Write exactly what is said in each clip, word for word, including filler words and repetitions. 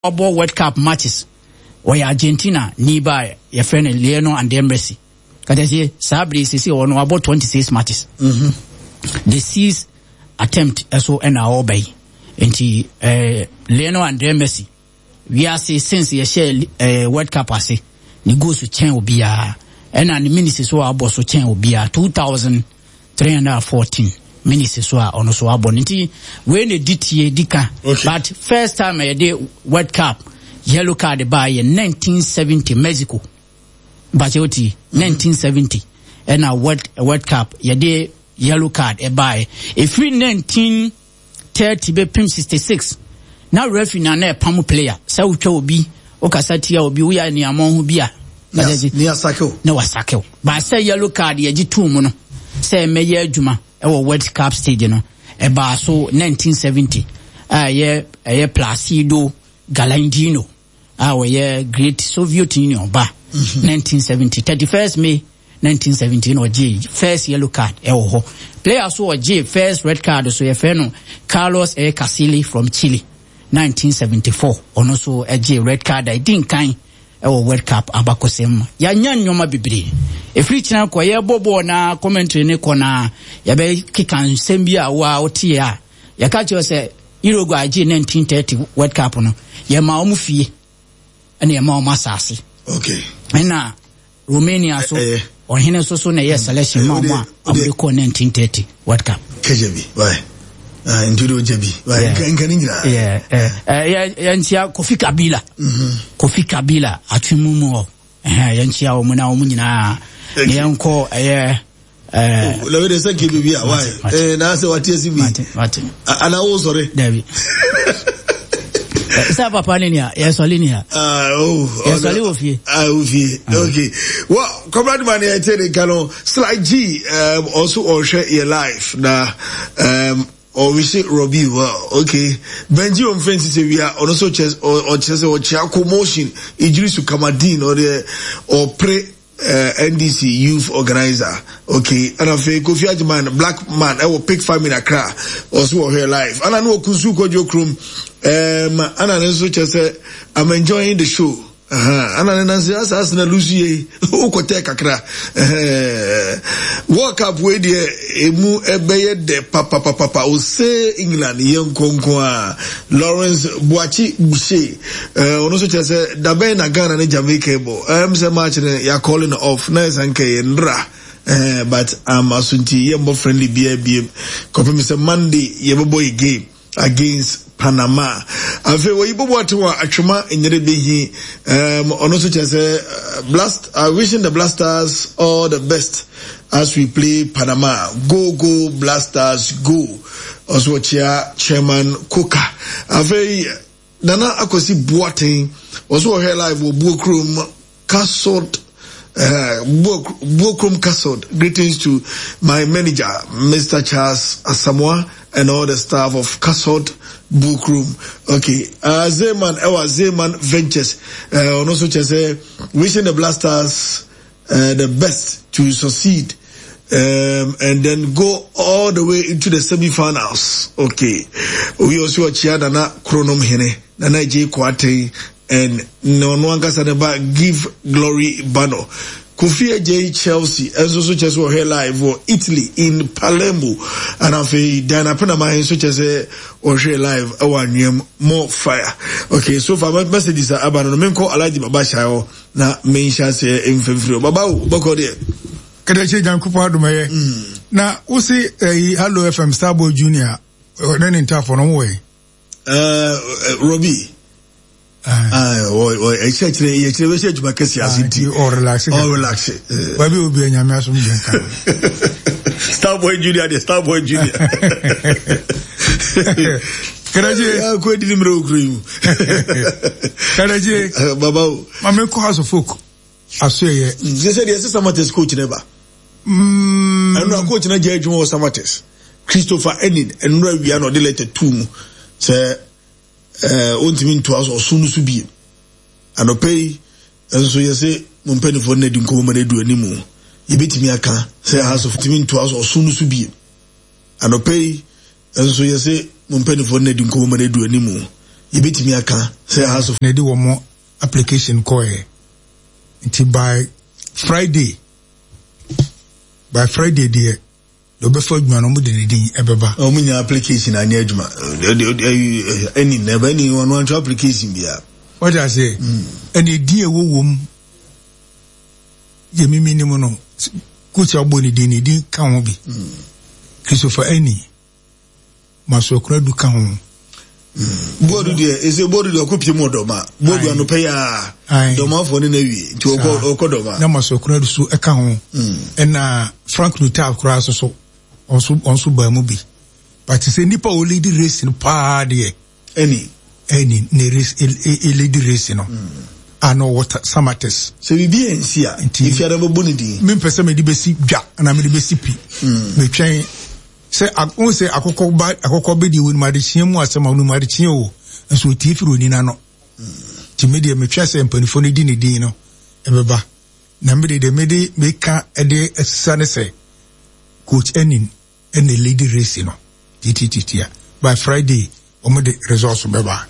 abo World Cup matches or Argentina niba your friend Lionel and Messi. Kada say Sabri say or no about twenty-six matches. Mm-hmm. The six attempt so and our obey. Enti uh, Lionel and Messi. We are say since you share uh, World Cup ase ni go so chen obi a and the ministers so abo so chen obi a two thousand three hundred fourteen ministers so ono so abo nti we ne ditie dika. But first time I did World Cup yellow card by in nineteen seventy Mexico. Bajoti nineteen seventy and a World World Cup ye did yellow card e by if we nineteen thirty be pim sixty-six. Now referee na na pamu player sa utwa obi o kasati ya obi wo ya ni amon hu bia na ni asake na wasake ba say yellow card ye gi two mu no say meye adwuma e wo World Cup stage no e ba so nineteen seventy ah ye ye Placido Galandino ah we ye great Soviet Union ba mm-hmm. nineteen seventy thirty-first May nineteen seventy no G first yellow card e wo ho player so G first red card so ye fe no Carlos E Casilli from Chile nineteen seventy-four ono so a J red card I didn't kind o World Cup abakosem ya nyanyoma bibre e free china ko ye bobo na commentary ne ko na ya be kikan sembia wa otie a ya ka che se Uruguay J nineteen thirty World Cup no ya ma omu fie ene ya ma o masase okay na Romania so eh, eh. o hene so so na yes selection ma ma abiko nineteen thirty World Cup K J B why ah intudo jebi why kan ngira yeah eh ya yantia Kofi Kabila mhm Kofi Kabila atumumu eh yantia o muna o munyina ne yanko eh eh la we de sanke bibi a why eh na se watie si bi ana wo sore David sa papa ni ya ya soli ni ya ah oh ya soli wo fie ah wo fie okay well comrade man ya tell the canon slide G um also on share your life na um or we say Robbie well okay Benji on fence say we are also chess or or chess or chiako motion Idrisu Kamadin or the or pre uh, N D C youth organizer okay and I say Kofi Ajiman black man I will pick five in Accra also here live and I know Kusu Kojo Krum um and I also chess I'm enjoying the show uh-huh and I say as as na Lucy o ko take akra eh World Cup we dey emu ebeye de papa papa papa o say England yen konko a Lawrence Boachi Boucher eh ono so chese da ben na Ghana na Jamaica bo em say match ya calling off na sanke ndra eh but am asunti yembo friendly bia bia kopem say Monday yebo game against Panama. Afe wo yibo atwa atwema enyere behi um ono so chese blast uh, wishing the Blasters all the best as we play Panama. Go go Blasters go. Also chia chairman Coca. Afe Nana Akosi Boateng also here live wo Buokrum Castle Uh, Bookroom Castle. Greetings to my manager, Mister Charles Asamoah, and all the staff of Castle Bookroom. Okay, uh, Zeman, Ewa Zeman Ventures, uh, also just uh, wishing the Blasters uh, the best to succeed. Um, and then go all the way into the semi-finals. Okay, we also watch Nana Kronom Hene, Nana J Kwate, and no one can give glory bano. Kofi J Chelsea as also just for her live for Italy in Palermo and I feel Diana Panama such as a or share live our name more fire. Okay, so for my messages are abano menko alaji babasha na mention say in February. Babao bako there. Kadeche Jankupa Dumaye. Na usi eh, Hello F M Starboy Junior then in tough on way. Uh Robbie. Ah, oi, oi, actually, you actually wish you make us easy or relax, or relax. Baby will be in your mass. Starboy Junior, the Starboy Junior. Can I say, I'm quite in the room. Can I say, Baba, my main cause of folk. I say, they said, yes, Samates coach never. Hmm, I'm not coaching a judge or Samates. Christopher Enid and we are not deleted two. Say, eh ontimi to us osunu su bi anopei enso ye se mo mpani fo na di nko mo na du animu ye betimi aka say house of timi to us osunu su bi anopei enso ye se mo mpani fo na di nko mo na du animu yebetimi aka say house of na di wo mo application ko e nti by Friday by Friday there do be for adwuma no mo de din ebeba o munya application anya adwuma any never any one one application bia what I say any din ewo wom ye mimi ni mo no coach aboni din ni din ka ho bi Christopher Eni maso kura du ka ho bodu de ese bodu de okopie mo doma bodu anu pe ya doma fo ni na wi nti oko okodoma na maso kura du so e ka ho na Frank Nuta kura so so onso onso ba mu bi but say nipa o lead race no pa de any any ne race e lead race no ano what samates so we be ensia if you are bobu ni di me pese me di besi dwa na me di besi pi me twen se akon se akokọ ba akokọ be di woni ma de chie mu asema woni ma de chie o nso ti firo ni na no ti me de me twa se mpanifo ni di ni din no ebeba na me de de me de me ka e de esisa ne se coach enin ene lady race no titititia by Friday o me de results beba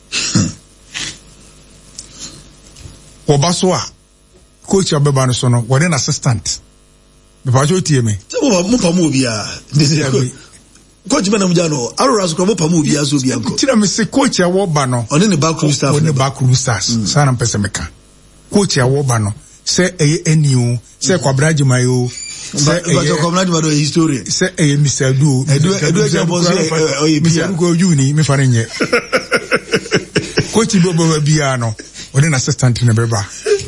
obaso a coach abeba no so no what an assistant me pa jo tie me so mo pa mo bia coach bana mo jano arora so mo pa mo bia so bia nko tira me se coach awo ba no oni ne back room staff oni ne back room stars sana mpese meka coach awo ba no se eye eniu se kwabraje mayo se eye kwabraje mayo history se eye misadu edu edu eja bozo oye bia go uni me fare nye coach bobo bia no oni na assistant ne beba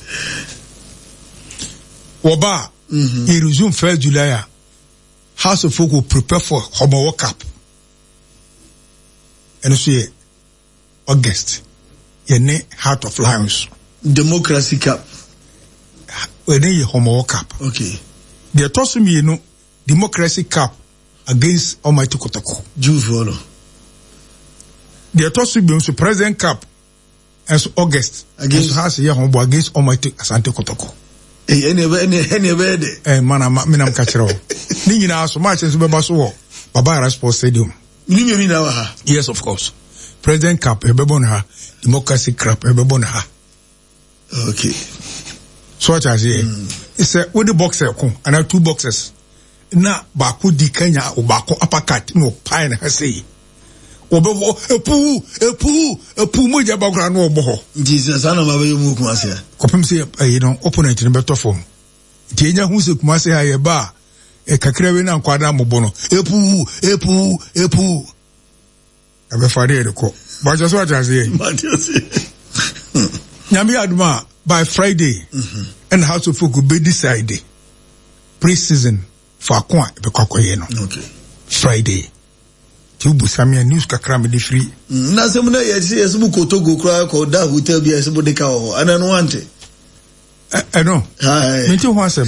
Oba, mm-hmm. He resumed first July. House of Folk will prepare for Homo Cup. And so, August, ye Heart of Lions. Democracy Cup. When ye Homo Cup. Okay. They are tossing me, you know, Democracy Cup against Almighty Kotoko. Juvolo. They are tossing me, so President Cup as August. Against House ye Homo against Almighty Asante Kotoko. Eh, any any any bed. Eh, man, I'm minam kachiro. Ni nyina so match so beba so wo. Baba Rasport Stadium. Ni mi na wa ha. Yes, of course. President Cup e bebo na ha. Democracy Cup e bebo na ha. Okay. So what I say? It's a with the boxer ko, and two boxes. Na ba ko di Kenya o ba ko uppercut no pie na say. Obebo epu epu epu mo ja bagura no obo ho Jesus ana ma be mu kuma se kopem se you know opponent ni beto form ti enya hu se kuma se aye ba e kakra we na nkwada mobo no epu epu epu abe fare de ko ba just what I say nyami aduma by Friday and how to folk be decide pre-season for akwa be kwakoye no okay Friday Tubu Samia news kakra me de free. Na se mo na ye se yesu bu kotogo kra ko da hotel bi yesu bu de ka ho. Ana no wante. Eh no. Hai. Me ti ho asem.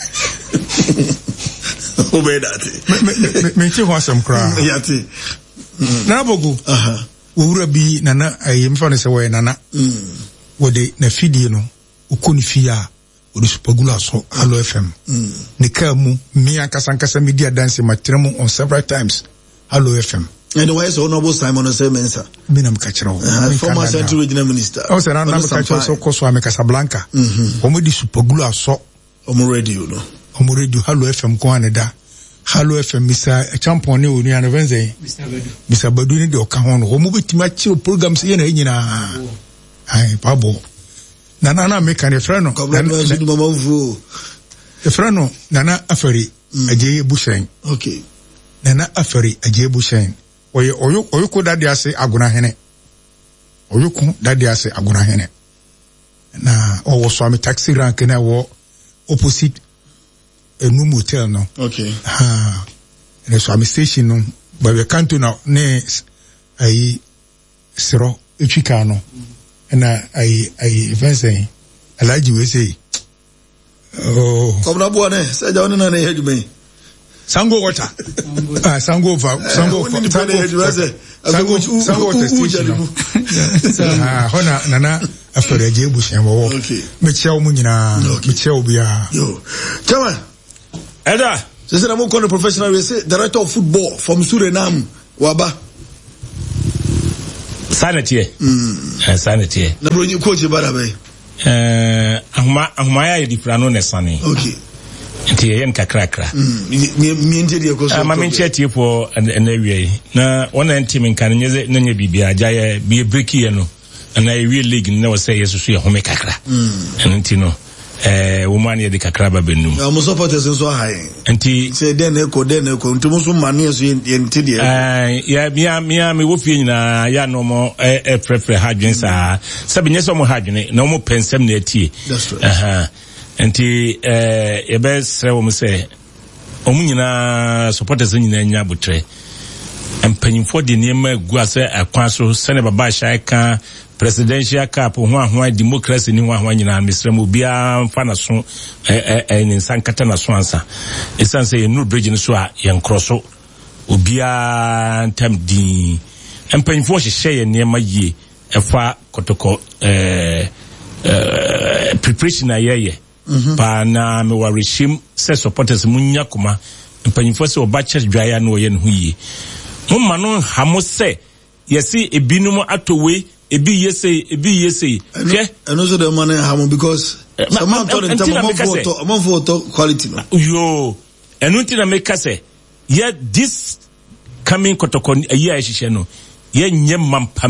O be that. Me ti ho asem kra. Ya ti. Na bogu. Aha. Wo wura bi nana ayi me fa ne se wo nana. Mm. Wo de na fidie no. Ukoni fia. Wo de supagula so Hello F M. Mm. Ne ka mu me ankasa ankasa media dance matremu on several times. Hello F M. And why is Honorable Simon Osemensa? Minam Kachiro. Former Central Regional Minister. I was around Kachiro so Koswame Casablanca. Omo di supagula so. Omo radio no. Omo radio Hello F M ko aneda. Hello F M Mister Champion ni oni anavenze. Mister Badu. Mister Badu ni de oka ho no. Omo betima chi programs ye na nyina. Ai pabo. Na na na make an friend no. Kabla so di mama vu. E friend no Nana Afari Ajaye Bushen. Okay. Nana Afari Ajebu Shen. Oye oyo oyoko dadi ase aguna hene. Oyoko dadi ase aguna hene. Na owo swami taxi rank na wo opposite a new motel no. Okay. Ha. Na swami station no. Ba we kanto na ne ai siro etwika no. Na ai ai events Alaji we say. Oh. Komna bo ne, se ja oni na ne hedwume. Sango water. Ah, Sango va, Sango va. Sango, Sango water station. Ah, hona nana after the Jebu Shambo. Okay. Michel Munina, Michel Bia. Yo, Chairman. Eda. So say I'm a professional. We say director of football from Suriname, Waba. sanity mm sanity na bro you coach bada bay eh ahuma ahuma ya di frano ne sane okay nti yen kakrakra mm mi nti de ko so ma me nche tie po na wie na wona ntimi nkan nyeze na nya bibia agya bi break ye no na ewie league na wo say yesusu ye home kakra mm nti no eh woman ye de kakra ba benum na mo supporters nso high nti say den e ko den e ko nti mo so mane so ye nti de eh ya bia mia me wo fie nyina ya no mo eh prepare hadwen sa sabe nyeso mo hadwen na mo pensem na atie aha nti eh ebe sre wo mo say omu nyina supporters nyina nya botre empanyimfo de niema gu ase akwan so sene baba sha ka presidential cup ho ahwa democracy ni ho ahwa nyina misrem obia mfa na so eh eh ni sankata na so ansa esan say no bridge no so a yen kroso obia ntam di empanyimfo hye ye niema yie efa kotoko eh eh preparation ayeye pa na me wa regime se supporters munya kuma empanyimfo se oba church dwaya no ye no yie mumma no hamo se yesi ebinum atowe ebi yesi ebi yesi hwe eno so the man hamo because some man told them among photo among photo quality no yo eno nti na make say ye this coming kotoko ayi a hihye no ye nyem mampa